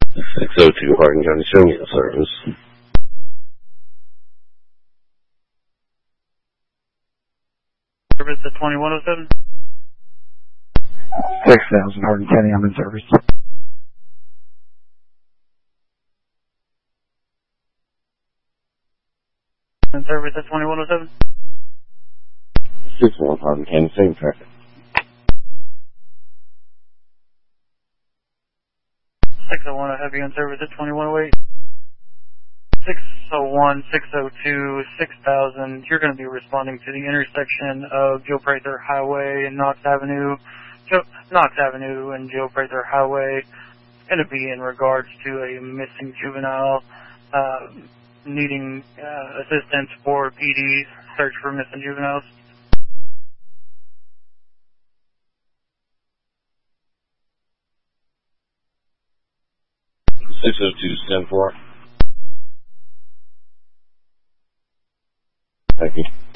602 Hardin County Showing Service. Service at 2107? 6000 Hardin County, I'm in service. In service at 2107? 61 Hardin County, same traffic. 601, I have you in service at 2108. 601, 602, 6000. You're going to be responding to the intersection of Joe Prather Highway and Knox Avenue. Knox Avenue and Joe Prather Highway. It's going to be in regards to a missing juvenile needing assistance for PD search for missing juveniles. #602 stand for. Thank you.